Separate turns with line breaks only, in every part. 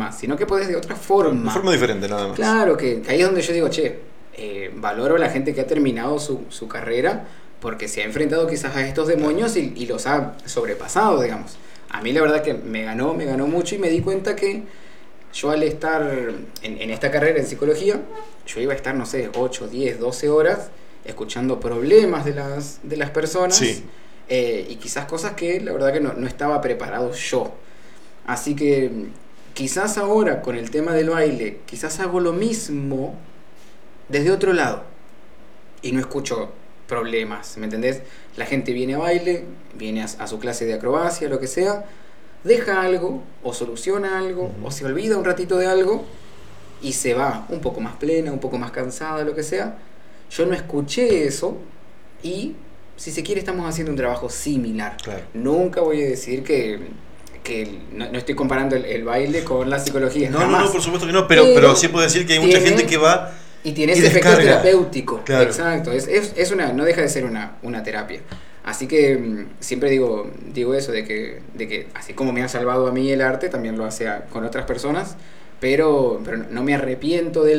más, sino que podés de otra forma.
De forma diferente, nada más.
Claro, que ahí es donde yo digo, valoro a la gente que ha terminado su carrera porque se ha enfrentado quizás a estos demonios y los ha sobrepasado, digamos. A mí la verdad que me ganó mucho y me di cuenta que yo al estar en esta carrera en psicología, yo iba a estar, no sé, 8, 10, 12 horas escuchando problemas de las personas.
Sí.
Y quizás cosas que la verdad que no estaba preparado yo. Así que quizás ahora con el tema del baile, quizás hago lo mismo desde otro lado y no escucho problemas, ¿me entendés? La gente viene a baile, viene a su clase de acrobacia, lo que sea, deja algo o soluciona algo o se olvida un ratito de algo y se va un poco más plena, un poco más cansada, lo que sea. Yo no escuché eso y, si se quiere, estamos haciendo un trabajo similar.
Claro.
Nunca voy a decir que no estoy comparando el baile con la psicología.
No,
jamás.
no, por supuesto que no, pero sí puedo decir que hay mucha gente que va
y tiene ese efecto terapéutico.
Claro.
Exacto, no deja de ser una terapia. Así que siempre digo eso, de que así como me ha salvado a mí el arte, también lo hace con otras personas, pero no me arrepiento de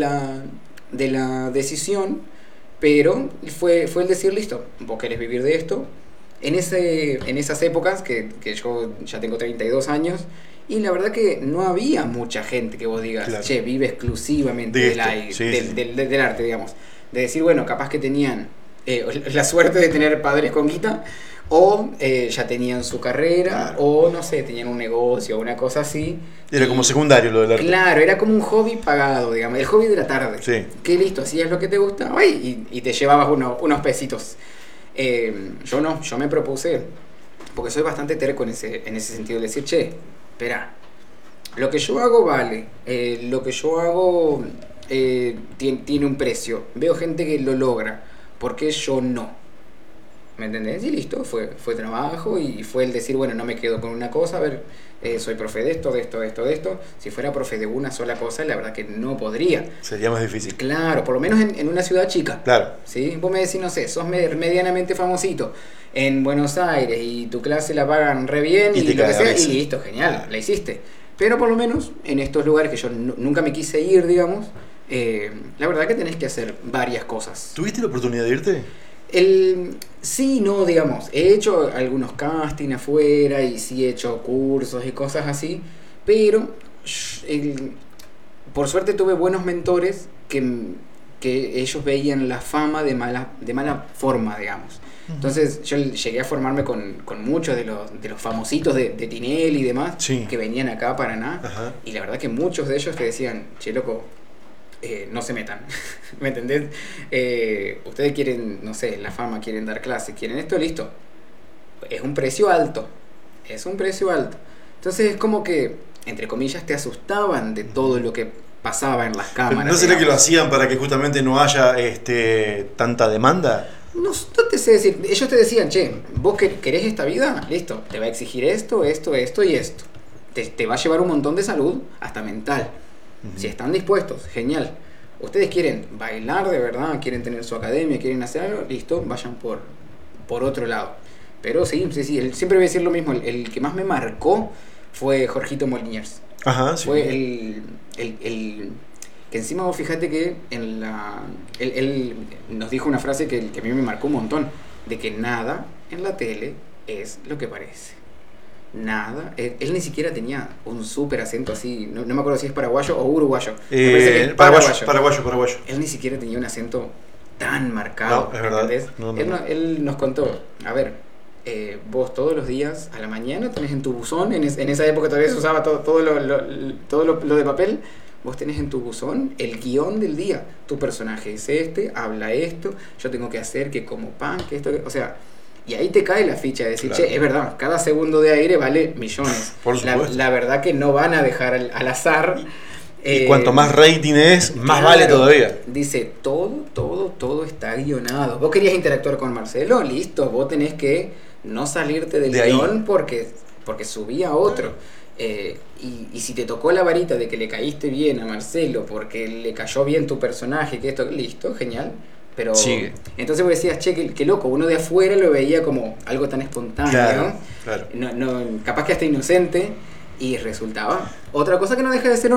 la decisión, pero fue el decir, listo, vos querés vivir de esto. En esas épocas, que yo ya tengo 32 años, y la verdad que no había mucha gente que vos digas, claro, vive exclusivamente del arte, digamos. De decir, bueno, capaz que tenían la suerte de tener padres con guita, o ya tenían su carrera, claro, o no sé, tenían un negocio o una cosa así.
Era como secundario lo del arte.
Claro, era como un hobby pagado, digamos, el hobby de la tarde.
Sí.
Que listo, hacías lo que te gustaba y te llevabas unos pesitos. Yo me propuse, porque soy bastante terco en ese sentido, de decir, espera, lo que yo hago vale, lo que yo hago tiene un precio, veo gente que lo logra, ¿por qué yo no? ¿Me entendés? Y listo, fue trabajo y fue el decir, bueno, no me quedo con una cosa, a ver, soy profe de esto. Si fuera profe de una sola cosa, la verdad que no podría.
Sería más difícil.
Claro, por lo menos en una ciudad chica.
Claro.
¿Sí? Vos me decís, no sé, sos medianamente famosito en Buenos Aires y tu clase la pagan re bien y lo que sea, y listo, genial, claro, la hiciste. Pero por lo menos en estos lugares que yo nunca me quise ir, digamos, la verdad que tenés que hacer varias cosas.
¿Tuviste la oportunidad de irte?
Sí, no, digamos, he hecho algunos castings afuera y sí he hecho cursos y cosas así, pero por suerte tuve buenos mentores que ellos veían la fama de mala forma, digamos. Entonces yo llegué a formarme con muchos de los famositos de Tinelli y demás, sí, que venían acá a Paraná. Ajá. Y la verdad que muchos de ellos te decían, loco, no se metan, ¿me entendés? Ustedes quieren, no sé, la fama, quieren dar clases, quieren esto, listo. Es un precio alto. Entonces es como que, entre comillas, te asustaban de todo lo que pasaba en las cámaras.
¿No será que lo hacían para que justamente no haya tanta demanda?
No te sé decir. Ellos te decían, vos querés esta vida, listo, te va a exigir esto y esto. Te va a llevar un montón de salud, hasta mental. Si están dispuestos, genial. Ustedes quieren bailar de verdad, quieren tener su academia, quieren hacer algo, listo, vayan por otro lado. Pero sí, siempre voy a decir lo mismo. El que más me marcó fue Jorgito Moliniers.
Ajá, sí.
Fue el que encima vos fíjate que él nos dijo una frase que a mí me marcó un montón, de que nada en la tele es lo que parece. Nada, él ni siquiera tenía un súper acento así, no me acuerdo si es paraguayo o uruguayo.
Paraguayo.
Él ni siquiera tenía un acento tan marcado.
No, es verdad.
Él nos contó, a ver, vos todos los días a la mañana tenés en tu buzón, en esa época todavía se usaba todo lo de papel, vos tenés en tu buzón el guión del día. Tu personaje es habla esto, yo tengo que hacer que como pan, que esto, o sea... Y ahí te cae la ficha de decir, claro, es verdad, cada segundo de aire vale millones.
Por supuesto.
La verdad que no van a dejar al azar.
Y cuanto más rating es, más claro, vale todavía.
Dice, todo está guionado. Vos querías interactuar con Marcelo, listo, vos tenés que no salirte del guión porque subía otro. Y si te tocó la varita de que le caíste bien a Marcelo porque le cayó bien tu personaje, que esto, listo, genial. Pero sigue. Entonces vos decías, qué loco, uno de afuera lo veía como algo tan espontáneo,
claro,
¿no?
Claro.
No, capaz que hasta inocente, y resultaba otra cosa que no deja de ser